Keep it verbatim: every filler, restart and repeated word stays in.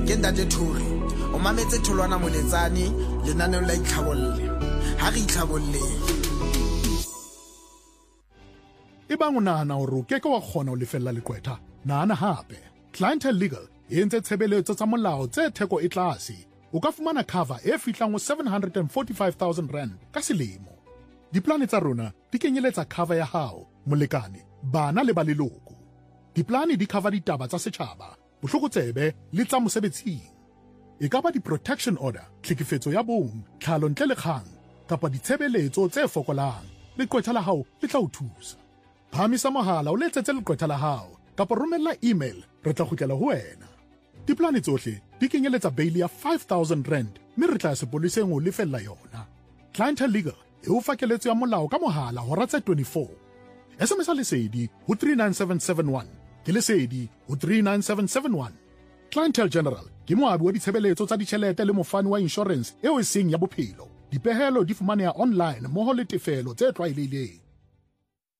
ke ntate Thuri o mametse Tholwana Moletsane lenaneo la itlhabolle ha re itlhabolle e bang o nahana hore o keke wa kgona ho lefella leqwetha nahana hape Clientele Legal e entse tshebeletso tsa molao tse theko e tlase o ka fumana cover e fihlang ho seven hundred forty-five thousand rand ka selemo diplane tsa rona di kenyeletsa cover ya hao molekane bana le ba leloko diplane di cover ditaba tsa setjhaba bohlokotsebe le tsa mosebetsing e ka ba di-protection order tlhekefetso ya bong tlhalo ntle le kgang kapa ditshebeletso tse fokolang leqwetha la hao le tla o thusa phamisa mohala o letsetse leqwetha la hao kapa romella email re tla kgutlela ho wena diplane tsohle di kenyeletsa bail ya five thousand rand mme re tla sepoleseng o lefella yona Clientele Legal e o fa keletso ya molao ka mohala hora tse twenty-four S M S lesedi ho three nine seven seven one ke lesedi ho three nine seven seven one Clientele General ke moabi wa ditshebeletso tsa ditjhelete le mofani wa insurance eo e seng ya bophelo dipehelo di fumaneha online moho le tefelo tse tlwaelehileng